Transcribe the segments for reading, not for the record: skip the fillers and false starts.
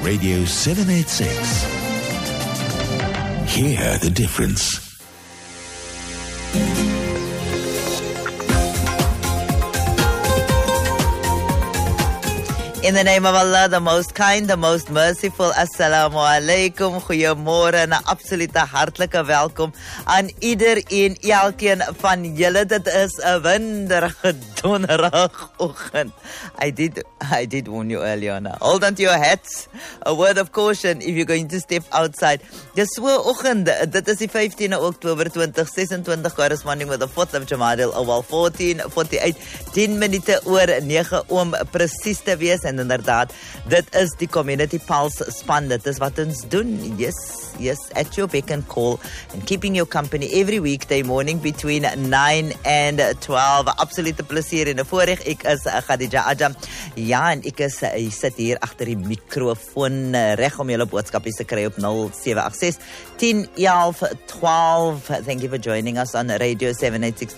Radio 786. Hear the difference. In the name of Allah, the most kind, the most merciful. Assalamu alaikum. Goeiemôre en 'n absolute hartlike welkom aan iedereen, elkeen van julle. Dit is 'n winderige donderdagoggend. I did warn you earlier on. Hold on to your hats. A word of caution if you're going to step outside. Dis so oggend. Dit is die 15de Oktober 2026, corresponding with the 4th of Jamadil Awal 1448. 10 minute oor 9 om presies te wees. En inderdaad, dit is die Community Pulse span. Dit is wat ons doen. Yes, at your beck and call and keeping your company every weekday morning between 9 and 12. Absolute plesier en 'n voorreg. Ek is Khadija Ajam. Ja, en ek sit hier agter die mikrofoon reg om julle boodskapies te kry op 0786 10 11 12. Thank you for joining us on Radio 786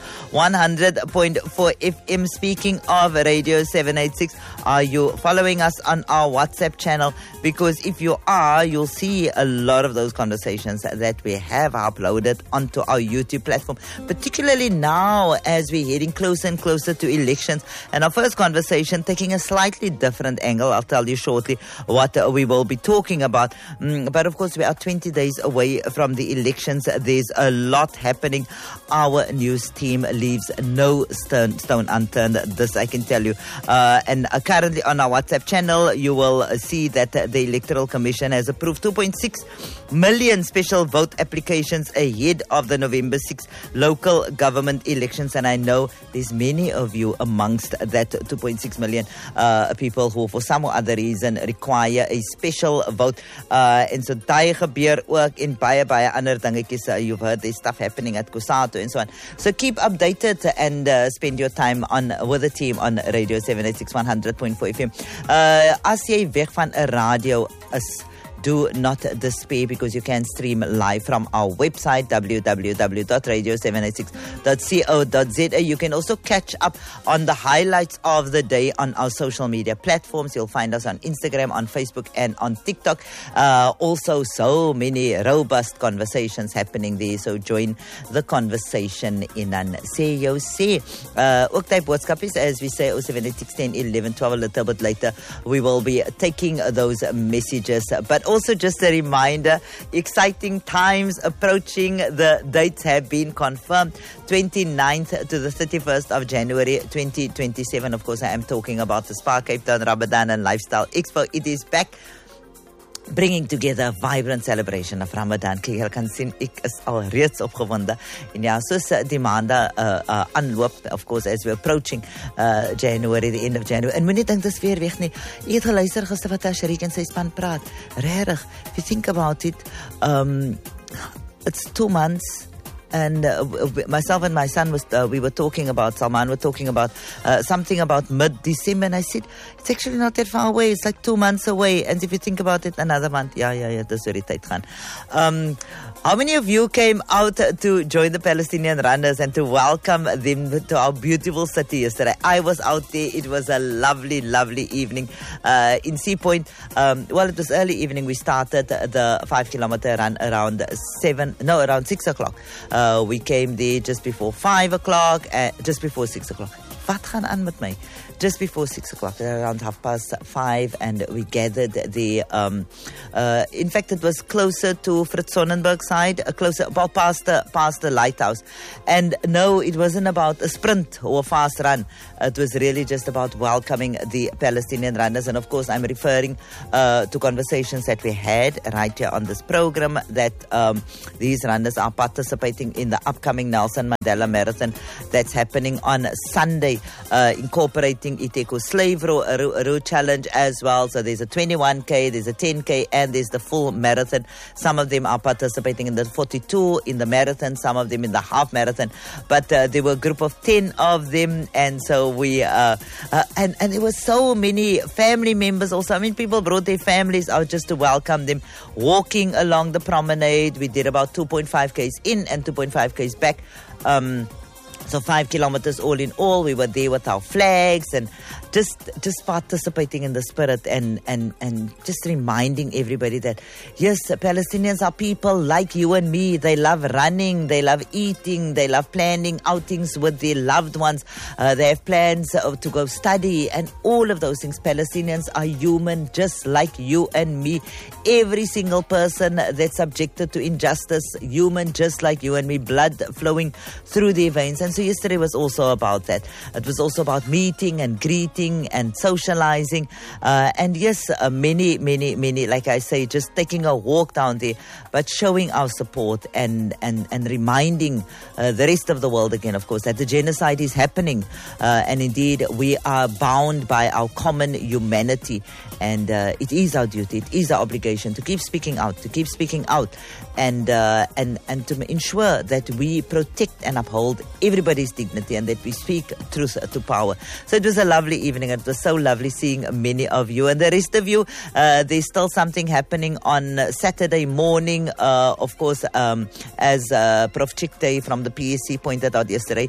100.4 FM. Speaking of Radio 786, are you following us on our WhatsApp channel? Because if you are, you'll see a lot of those conversations that we have uploaded onto our YouTube platform, particularly now as we're heading closer and closer to elections. And our first conversation taking a slightly different angle. I'll tell you shortly what we will be talking about. But of course, we are 20 days away from the elections. There's a lot happening. Our news team leaves no stone unturned. This I can tell you. And currently on our WhatsApp channel, you will see that the Electoral Commission has approved 2.6 million special vote applications ahead of the November 6 local government elections. And I know there's many of you amongst that 2.6 million people who for some or other reason require a special vote. And so daai gebeur ook in baie ander dingetjies. You've heard there's stuff happening at Kusatu and so on. So keep updated and spend your time with the team on Radio 786 100.4 FM. As jy weg van 'n radio is, do not despair, because you can stream live from our website www.radio786.co.za. You can also catch up on the highlights of the day on our social media platforms. You'll find us on Instagram, on Facebook and on TikTok. Also so many robust conversations happening there, so join the conversation in an sê jou sê. Ook die boodskapies, as we say, 0786 10 11 12. A little bit later we will be taking those messages. But also just a reminder, exciting times approaching. The dates have been confirmed, 29th to the 31st of January 2027. Of course, I am talking about the Spa Cape Town Ramadan and Lifestyle Expo. It is back, bringing together a vibrant celebration of Ramadan. Kyk, jy kan sien, ek is al reeds opgewonde. En ja, soos die maande aanloop, of course, as we're approaching January, the end of January. En moenie dink dis weer weg nie. Ek het geluister gister wat Sharik en sy span praat. Regtig, if you think about it, it's 2 months. And myself and my son we were talking about, Salman were talking about something about mid-December, and I said, it's actually not that far away, it's like 2 months away. And if you think about it, another month, yeah, dis oor die tyd gaan. How many of you came out to join the Palestinian runners and to welcome them to our beautiful city yesterday? I was out there. It was a lovely, lovely evening in Sea Point. Well, it was early evening. We started the 5-kilometer run around 6 o'clock. We came there just before 5 o'clock, just before 6 o'clock. Wat gaan aan met my? Just before 6 o'clock, around 5:30, and we gathered there. In fact, it was closer to Fritz Sonnenberg side, about past the lighthouse. And no, it wasn't about a sprint or a fast run. It was really just about welcoming the Palestinian runners. And of course, I'm referring to conversations that we had right here on this program, that these runners are participating in the upcoming Nelson Mandela Marathon that's happening on Sunday, incorporating Iteko Slave Road Challenge as well. So there's a 21K, there's a 10K, and there's the full marathon. Some of them are participating in the 42, in the marathon, some of them in the half marathon. But there were a group of 10 of them, and so we and there were so many family members also. I mean, people brought their families out just to welcome them, walking along the promenade. We did about 2.5Ks in and 2.5Ks back. So 5 kilometers all in all. We were there with our flags and just participating in the spirit and just reminding everybody that, yes, Palestinians are people like you and me. They love running, they love eating, they love planning outings with their loved ones. They have plans to go study and all of those things. Palestinians are human just like you and me. Every single person that's subjected to injustice, human just like you and me, blood flowing through their veins. And so yesterday was also about that. It was also about meeting and greeting and socializing. And yes, many, like I say, just taking a walk down there, but showing our support and reminding the rest of the world again, of course, that the genocide is happening. And indeed, we are bound by our common humanity. And it is our duty, it is our obligation to keep speaking out, and to ensure that we protect and uphold everybody's dignity and that we speak truth to power. So it was a lovely evening. It was so lovely seeing many of you. And the rest of you, there's still something happening on Saturday morning. Of course, as Prof. Chikte from the PSC pointed out yesterday,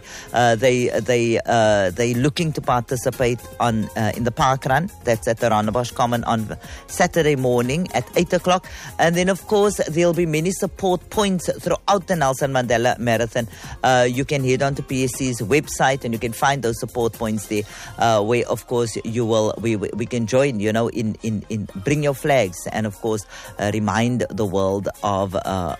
they looking to participate in the park run. That's at the Rondebosch Common on Saturday morning at 8 o'clock. And then, of course, there'll be many support points throughout the Nelson Mandela Marathon. You can head on to PSC's website and you can find those support points there, where, of course, we can join, in bring your flags and, of course, remind the world of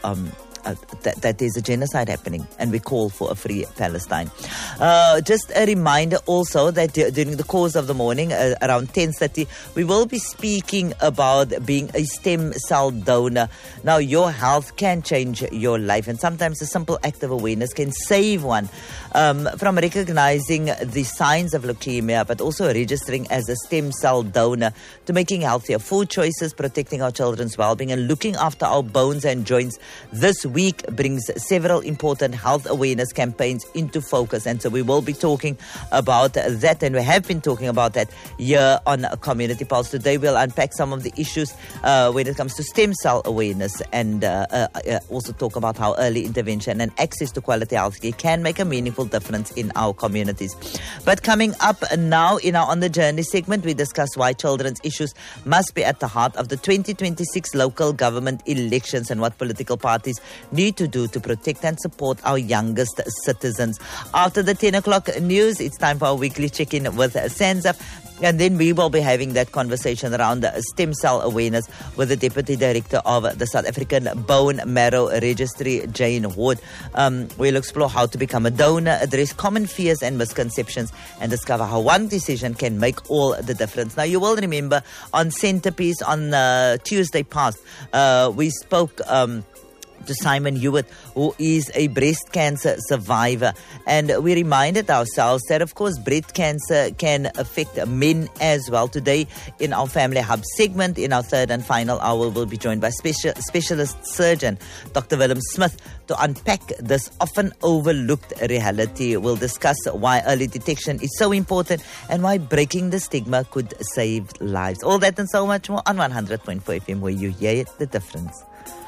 that there's a genocide happening and we call for a free Palestine. Just a reminder also that during the course of the morning, around 10:30, we will be speaking about being a stem cell donor. Now, your health can change your life, and sometimes a simple act of awareness can save one from recognizing the signs of leukemia, but also registering as a stem cell donor, to making healthier food choices, protecting our children's well-being, and looking after our bones and joints. This week brings several important health awareness campaigns into focus, and so we will be talking about that, and we have been talking about that here on Community Pulse. Today we'll unpack some of the issues when it comes to stem cell awareness, and also talk about how early intervention and access to quality healthcare can make a meaningful difference in our communities. But coming up now in our On the Journey segment, we discuss why children's issues must be at the heart of the 2026 local government elections and what political parties need to do to protect and support our youngest citizens. After the 10 o'clock news, it's time for our weekly check-in with Sansa. And then we will be having that conversation around stem cell awareness with the Deputy Director of the South African Bone Marrow Registry, Jane Ward. We'll explore how to become a donor, address common fears and misconceptions, and discover how one decision can make all the difference. Now, you will remember on Centerpiece on Tuesday past, we spoke to Simon Hewitt, who is a breast cancer survivor. And we reminded ourselves that, of course, breast cancer can affect men as well. Today, in our Family Hub segment, in our third and final hour, we'll be joined by specialist surgeon, Dr. Willem Smith, to unpack this often overlooked reality. We'll discuss why early detection is so important and why breaking the stigma could save lives. All that and so much more on 100.4 FM, where you hear the difference.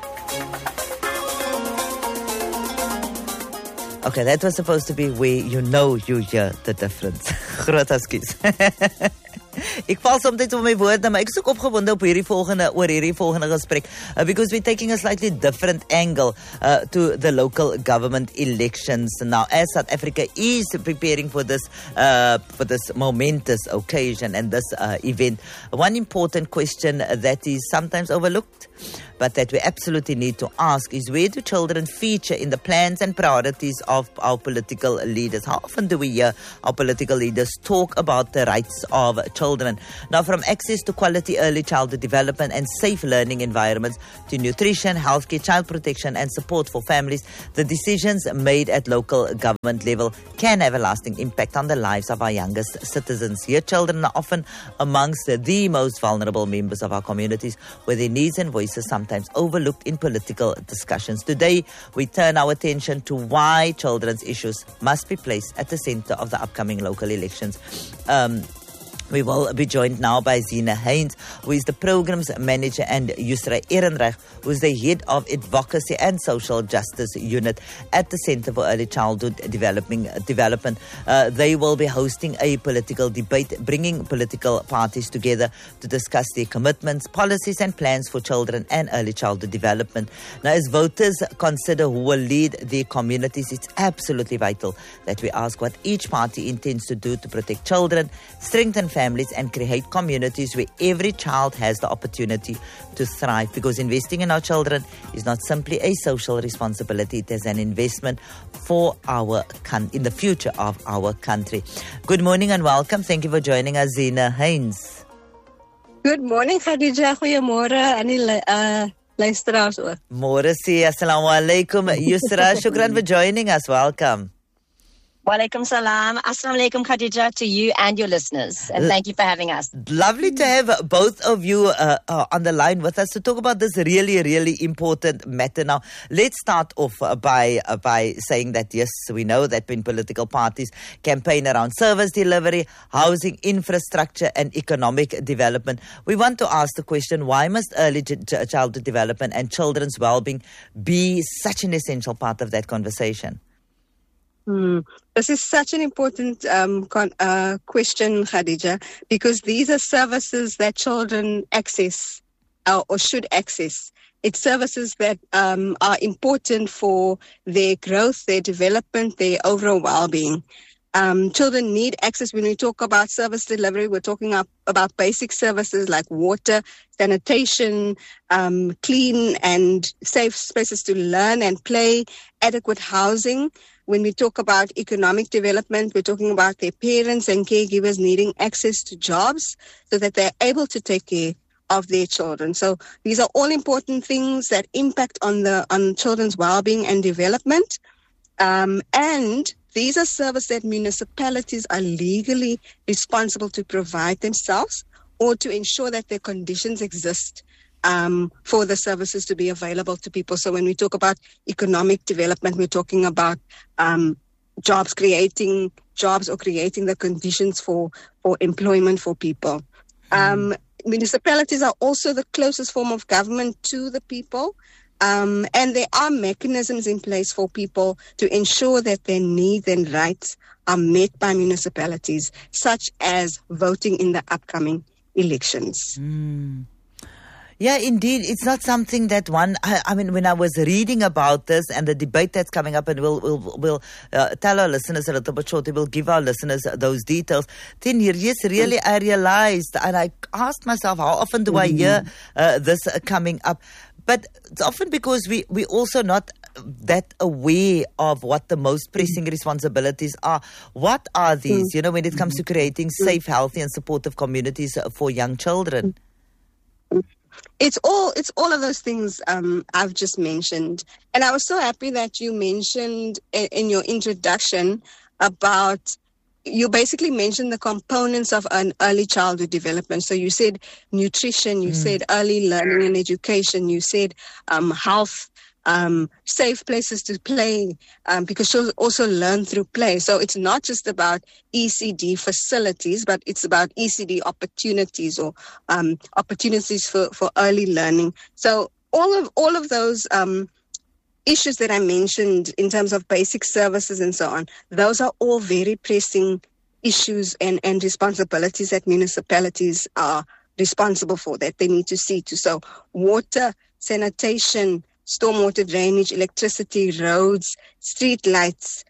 Okay, that was supposed to be where you hear the difference. Groot askies. Ek val soms op my woorde, maar ek is ook opgewonde oor hierdie volgende gesprek, because we're taking a slightly different angle to the local government elections. Now, as South Africa is preparing for this momentous occasion and this event, one important question that is sometimes overlooked, but that we absolutely need to ask, is where do children feature in the plans and priorities of our political leaders? How often do we hear our political leaders talk about the rights of children? Now, from access to quality early childhood development and safe learning environments to nutrition, healthcare, child protection and support for families, the decisions made at local government level can have a lasting impact on the lives of our youngest citizens. Here, children are often amongst the most vulnerable members of our communities, where their needs and voices sometimes overlooked in political discussions. Today, we turn our attention to why children's issues must be placed at the center of the upcoming local elections. We will be joined now by Zina Haynes, who is the Programs Manager, and Yusra Ehrenreich, who is the Head of Advocacy and Social Justice Unit at the Center for Early Childhood Development. They will be hosting a political debate, bringing political parties together to discuss their commitments, policies and plans for children and early childhood development. Now, as voters consider who will lead their communities, it's absolutely vital that we ask what each party intends to do to protect children, strengthen families and create communities where every child has the opportunity to thrive, because investing in our children is not simply a social responsibility, it is an investment for in the future of our country. Good morning and welcome. Thank you for joining us, Zina Haynes. Good morning, Khadija. Goeiemôre aan die luisteraars ook. Môre sê assalamu alaikum. Yusra, shukran for joining us. Welcome. Walaikum salam. Assalamu alaikum, Khadija, to you and your listeners. And thank you for having us. Lovely to have both of you on the line with us to talk about this really, really important matter. Now, let's start off by saying that, yes, we know that when political parties campaign around service delivery, housing, infrastructure, and economic development, we want to ask the question, why must early childhood development and children's well-being be such an essential part of that conversation? This is such an important question, Khadija, because these are services that children access or should access. It's services that are important for their growth, their development, their overall well-being. Children need access. When we talk about service delivery, we're talking about basic services like water, sanitation, clean and safe spaces to learn and play, adequate housing. When we talk about economic development, we're talking about their parents and caregivers needing access to jobs so that they're able to take care of their children. So these are all important things that impact on children's well-being and development. And these are services that municipalities are legally responsible to provide themselves or to ensure that their conditions exist for the services to be available to people. So when we talk about economic development, we're talking about creating jobs or creating the conditions for employment for people. Municipalities are also the closest form of government to the people. And there are mechanisms in place for people to ensure that their needs and rights are met by municipalities, such as voting in the upcoming elections. Yeah, indeed. It's not something that when I was reading about this and the debate that's coming up, and we'll tell our listeners a little bit shortly, we'll give our listeners those details. Then, yes, really, I realized, and I asked myself, how often do I hear this coming up? But it's often because we also not that aware of what the most pressing responsibilities are. What are these, when it comes to creating safe, healthy and supportive communities for young children? It's all of those things I've just mentioned. And I was so happy that you mentioned in your introduction you basically mentioned the components of an early childhood development. So you said nutrition, you said early learning and education, you said health, safe places to play, because children also learn through play. So it's not just about ECD facilities, but it's about ECD opportunities or opportunities for early learning. So all of those issues that I mentioned in terms of basic services and so on, those are all very pressing issues and responsibilities that municipalities are responsible for, that they need to see to. So water, sanitation, stormwater drainage, electricity, roads, street lights,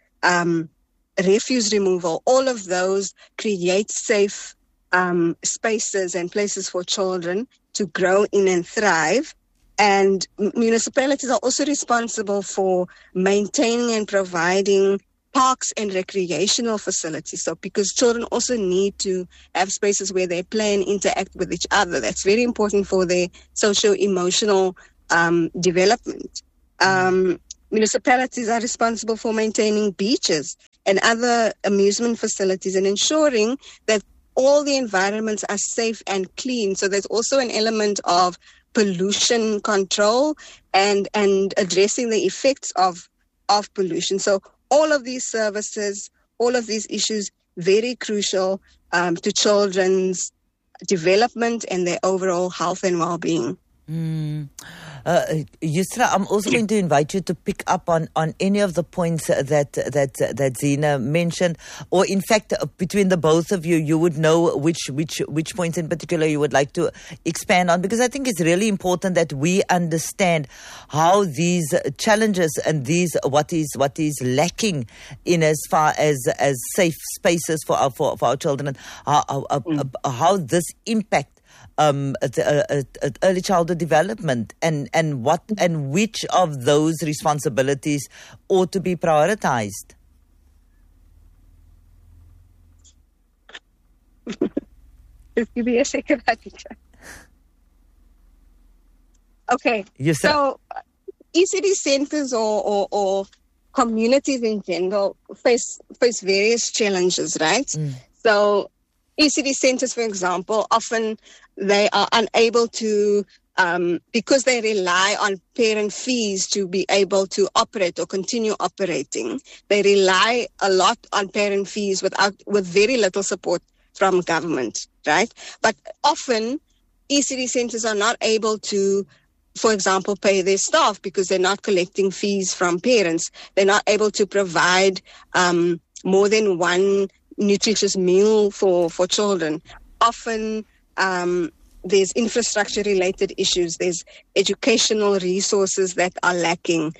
refuse removal, all of those create safe spaces and places for children to grow in and thrive. And municipalities are also responsible for maintaining and providing parks and recreational facilities. So because children also need to have spaces where they play and interact with each other. That's very important for their socio-emotional development. Municipalities are responsible for maintaining beaches and other amusement facilities and ensuring that all the environments are safe and clean. So there's also an element of pollution control and addressing the effects of pollution. So all of these services, all of these issues, very crucial to children's development and their overall health and well-being. Yusra, I'm also going to invite you to pick up on any of the points that Zina mentioned, or in fact, between the both of you, you would know which points in particular you would like to expand on, because I think it's really important that we understand how these challenges and what is lacking in as far as safe spaces for our children, how this impact early childhood development, and which of those responsibilities ought to be prioritized. Just give me a second, teacher. Okay, yes, so ECD centers or communities in general face various challenges, right? So ECD centers, for example, often they are unable to, because they rely on parent fees to be able to operate or continue operating. They rely a lot on parent fees with very little support from government, right? But often ECD centers are not able to, for example, pay their staff because they're not collecting fees from parents. They're not able to provide more than one nutritious meal for children. Often there's infrastructure-related issues. There's educational resources that are lacking.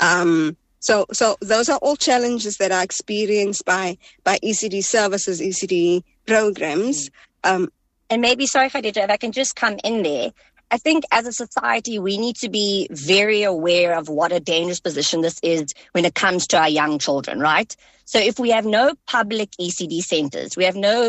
So those are all challenges that are experienced by ECD services, ECD programs. And maybe, sorry, Khadija, if I can just come in there. I think as a society, we need to be very aware of what a dangerous position this is when it comes to our young children, right? So if we have no public ECD centers, we have no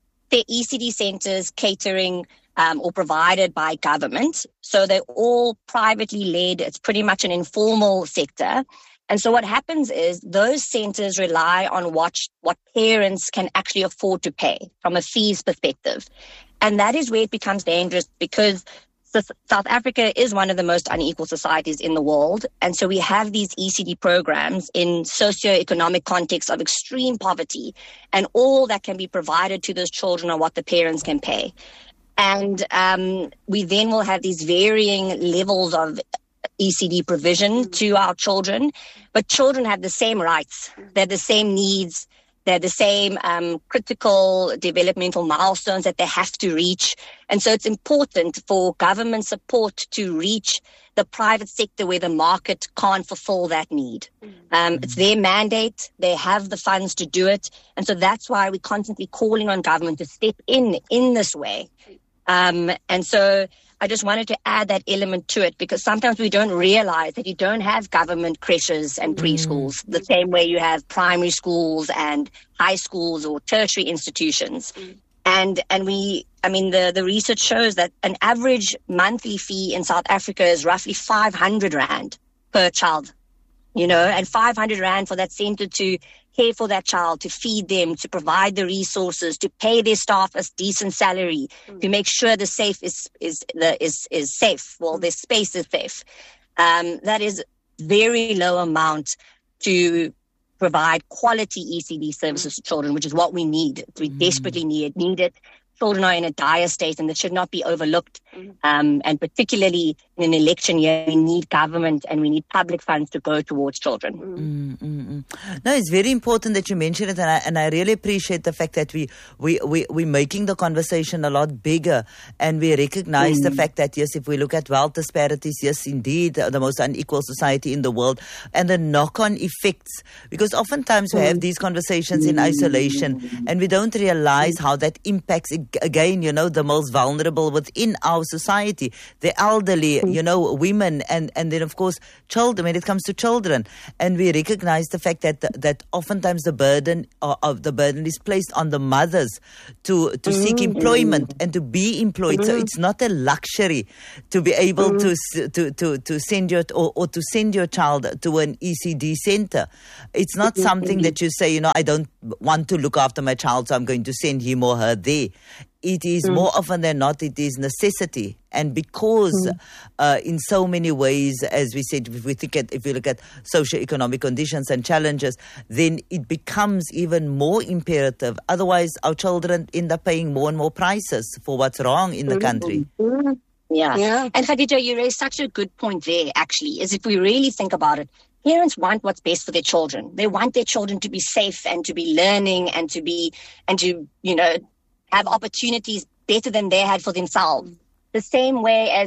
ECD centers catering or provided by government. So they're all privately led. It's pretty much an informal sector. And so what happens is those centers rely on what parents can actually afford to pay from a fees perspective. And that is where it becomes dangerous, because South Africa is one of the most unequal societies in the world. And so we have these ECD programs in socioeconomic contexts of extreme poverty, and all that can be provided to those children are what the parents can pay. And we then will have these varying levels of ECD provision to our children, but children have the same rights, they have the same needs, they're the same critical developmental milestones that they have to reach. And so it's important for government support to reach the private sector where the market can't fulfill that need. It's their mandate. They have the funds to do it. And so that's why we're constantly calling on government to step in this way. And so I just wanted to add that element to it, because sometimes we don't realize that you don't have government creches and preschools the same way you have primary schools and high schools or tertiary institutions. And the research shows that an average monthly fee in South Africa is roughly 500 Rand per child, and 500 Rand for that center to care for that child, to feed them, to provide the resources, to pay their staff a decent salary, to make sure the safe is safe. Well, their space is safe. That is very low amount to provide quality ECD services to children, which is what we need. We desperately need it. Children are in a dire state, and this should not be overlooked. And particularly in an election year, we need government and we need public funds to go towards children. No, it's very important that you mention it, and I really appreciate the fact that we're making the conversation a lot bigger, and we recognize the fact that, yes, if we look at wealth disparities, yes, indeed, the most unequal society in the world, and the knock-on effects, because oftentimes we have these conversations in isolation, and we don't realize how that impacts, again, the most vulnerable within our society, the elderly, women, and then, of course, children, when it comes to children. And we recognize the fact that oftentimes the burden is placed on the mothers to seek employment and to be employed. So it's not a luxury to be able to send your or to send your child to an ECD center. It's not something that you say, I don't want to look after my child, so I'm going to send him or her there. it is more often than not, it is necessity. And because in so many ways, as we said, if we look at socioeconomic conditions and challenges, then it becomes even more imperative. Otherwise, our children end up paying more and more prices for what's wrong in the country. Yeah. And Khadija, you raised such a good point there, actually, is if we really think about it, parents want what's best for their children. They want their children to be safe and to be learning and to have opportunities better than they had for themselves. The same way as